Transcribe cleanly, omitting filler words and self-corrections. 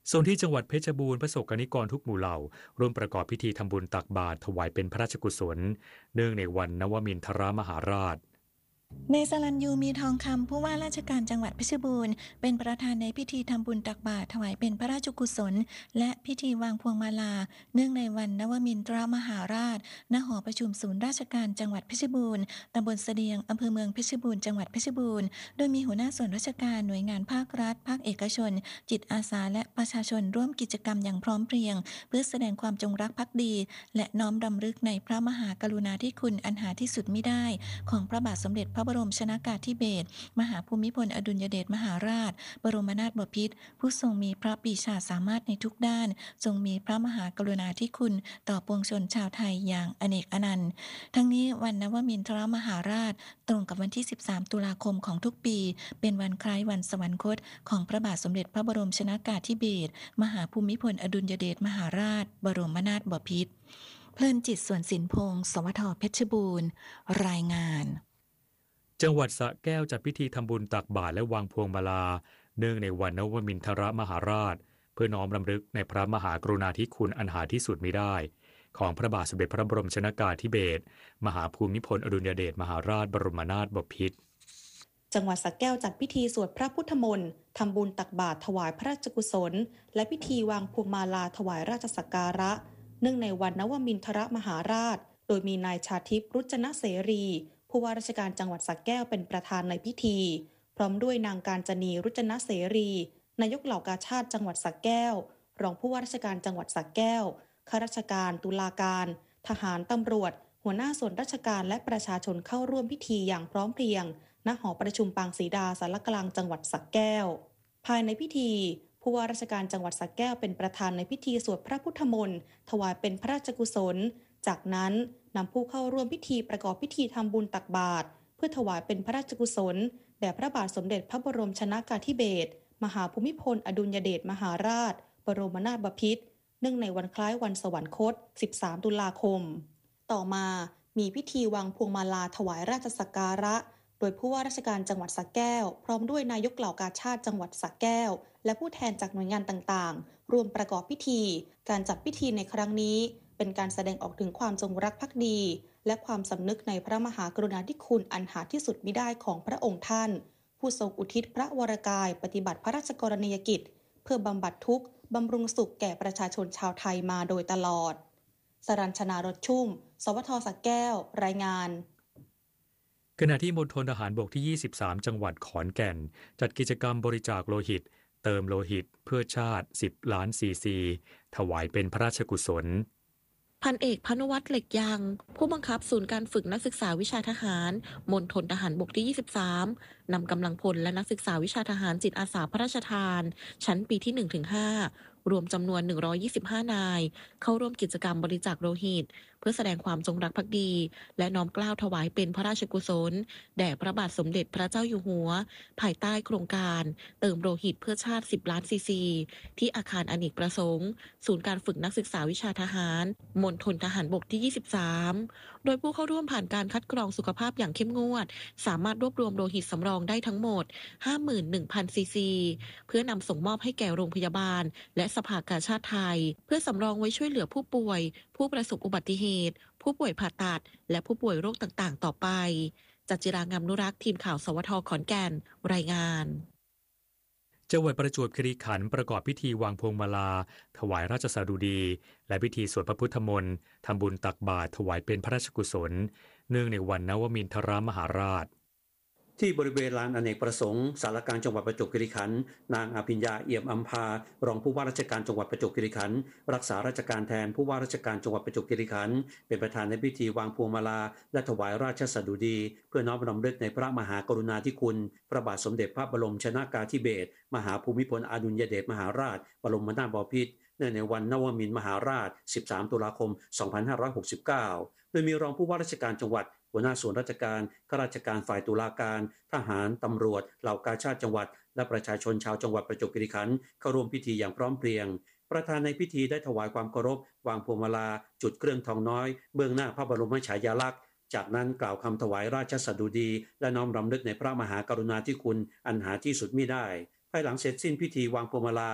ส่วนที่จังหวัดเพชรบูรณ์ประสบกนิกรทุกหมู่เหล่าร่วมประกอบพิธีทำบุญตักบาตรถวายเป็นพระราชกุศลเนื่องในวันนวมินทรมหาราชนายสรัญยูมีทองคำผู้ว่าราชการจังหวัดเพชรบูรณ์เป็นประธานในพิธีทำบุญตักบาตรถวายเป็นพระราชกุศลและพิธีวางพวงมาลาเนื่องในวันนวมินทรมหาราชณหอประชุมศูนย์ราชการจังหวัดเพชรบูรณ์ตำบลเสดียงอำเภอเมืองเพชรบูรณ์จังหวัดเพชรบูรณ์โดยมีหัวหน้าส่วนราชการหน่วยงานภาครัฐภาคเอกชนจิตอาสาและประชาชนร่วมกิจกรรมอย่างพร้อมเพรียงเพื่อแสดงความจงรักภักดีและน้อมรำลึกในพระมหากรุณาธิคุณอันหาที่สุดมิได้ของพระบาทสมเด็จพระบรมชนกาธิเบศรมหาภูมิพลอดุลยเดชมหาราชบรมนาถบพิตรผู้ทรงมีพระปรีชาสามารถในทุกด้านทรงมีพระมหากรุณาธิคุณต่อปวงชนชาวไทยอย่างอเนกอนันต์ทั้งนี้วันนวมินทรมหาราชตรงกับวันที่13ตุลาคมของทุกปีเป็นวันคล้ายวันสวรรคตของพระบาทสมเด็จพระบรมชนกาธิเบศรมหาภูมิพลอดุลยเดชมหาราชบรมนาถบพิตรเพลินจิตสวนสินพงศ์สวทเพชรบูรณ์รายงานจังหวัดสระแก้วจัดพิธีทำบุญตักบาตรและวางพวงมาลาเนื่องในวันนวมินทรมหาราชเพื่อน้อมรำลึกในพระมหากรุณาธิคุณอันหาที่สุดมิได้ของพระบาทสมเด็จพระบรมชนกาธิเบศรมหาภูมิพลอดุลยเดชมหาราชบรมนาถบพิตรจังหวัดสระแก้วจัดพิธีสวดพระพุทธมนต์ทำบุญตักบาตรถวายพระราชกุศลและพิธีวางพวงมาลาถวายราชสักการะเนื่องในวันนวมินทรมหาราชโดยมีนายชาทิพย์รุจนะเสรีผู้ว่าราชการจังหวัดสระแก้วเป็นประธานในพิธีพร้อมด้วยนางกาญจนีรุจนะเสรีนายกเหล่ากาชาดจังหวัดสระแก้วรองผู้ว่าราชการจังหวัดสระแก้วข้าราชการตุลาการทหารตำรวจหัวหน้าส่วนราชการและประชาชนเข้าร่วมพิธีอย่างพร้อมเพรียงณหอประชุมปางศรีดาสารกลางจังหวัดสระแก้วภายในพิธีผู้ว่าราชการจังหวัดสระแก้วเป็นประธานในพิธีสวดพระพุทธมนต์ถวายเป็นพระราชกุศลจากนั้นนำผู้เข้าร่วมพิธีประกอบพิธีทำบุญตักบาตรเพื่อถวายเป็นพระราชกุศลแด่พระบาทสมเด็จพระบรมชนกาธิเบศรมหาภูมิพลอดุลยเดชมหาราชบรมนาถบพิตรเนื่องในวันคล้ายวันสวรรคต13ตุลาคมต่อมามีพิธีวางพวงมาลาถวายราชสักการะโดยผู้ว่าราชการจังหวัดสระแก้วพร้อมด้วยนายกเหล่ากาชาดจังหวัดสระแก้วและผู้แทนจากหน่วยงานต่างๆรวมประกอบพิธีการจัดพิธีในครั้งนี้เป็นการแสดงออกถึงความจงรักภักดีและความสำนึกในพระมหากรุณาธิคุณอันหาที่สุดมิได้ของพระองค์ท่านผู้ทรงอุทิศพระวรกายปฏิบัติพระราชกรณียกิจเพื่อบำบัดทุกข์บำรุงสุขแก่ประชาชนชาวไทยมาโดยตลอดสรัญชนารถชุ่มสวทสระแก้วรายงานขณะที่มณฑลทหารบกที่23จังหวัดขอนแก่นจัดกิจกรรมบริจาคโลหิตเติมโลหิตเพื่อชาติ10ล้านซีซีถวายเป็นพระราชกุศลพันเอกพานุวัฒน์เหล็กยางผู้บังคับศูนย์การฝึกนักศึกษาวิชาทหารมณฑลทหารบกที่23นำกำลังพลและนักศึกษาวิชาทหารจิตอาสาพระราชทานชั้นปีที่ 1-5 รวมจำนวน125นายเข้าร่วมกิจกรรมบริจาคโลหิตเพื่อแสดงความจงรักภักดีและน้อมเกล้าถวายเป็นพระราชกุศลแด่พระบาทสมเด็จพระเจ้าอยู่หัวภายใต้โครงการเติมโลหิตเพื่อชาติ10ล้านซีซีที่อาคารอเนกประสงค์ศูนย์การฝึกนักศึกษาวิชาทหารมณฑลทหารบกที่23โดยผู้เข้าร่วมผ่านการคัดกรองสุขภาพอย่างเข้มงวดสามารถรวบรวมโลหิตสำรองได้ทั้งหมด 51,000 ซีซีเพื่อนำส่งมอบให้แก่โรงพยาบาลและสภากาชาดไทยเพื่อสำรองไว้ช่วยเหลือผู้ป่วยผู้ประสบอุบัติเหตุผู้ป่วยผ่าตัดและผู้ป่วยโรคต่างๆต่อไปจัจจิรางามนุรักษ์ทีมข่าวสวทขอนแก่นรายงานจังหวัดประจวบคีรีขันธ์ประกอบพิธีวางพวงมาลาถวายราชสดุดีและพิธีสวดพระพุทธมนต์ทำบุญตักบาตรถวายเป็นพระราชกุศลเนื่องในวันนวมินทรมหาราชที่บริเวณลานอเนกประสงค์สารกลางจังหวัดประจวบคีรีขันธ์นางอภิญญาเอี่ยมอัมพารองผู้ว่าราชการจังหวัดประจวบคีรีขันธ์รักษาราชการแทนผู้ว่าราชการจังหวัดประจวบคีรีขันธ์เป็นประธานในพิธีวางพวงมาลาและถวายราชสดุดีเพื่อน้อมรำลึกในพระมหากรุณาธิคุณพระบาทสมเด็จพระบรมชนกาธิเบศรมหาภูมิพลอดุลยเดชมหาราชบรมนาถบพิตรเนื่องในวันนวมินทรมหาราช13ตุลาคม2569โดยมีรองผู้ว่าราชการจังหวัดหัวหน้าส่วนราชการข้าราชการฝ่ายตุลาการทหารตำรวจเหล่ากาชาดจังหวัดและประชาชนชาวจังหวัดประจวบคีรีขันธ์เข้าร่วมพิธีอย่างพร้อมเพรียงประธานในพิธีได้ถวายความเคารพวางพวงมาลาจุดเครื่องทองน้อยเบื้องหน้าพระบรมฉายาลักษณ์จากนั้นกล่าวคำถวายราชสดุดีและน้อมรำลึกในพระมหากรุณาธิคุณอันหาที่สุดมิได้ภายหลังเสร็จสิ้นพิธีวางพวงมาลา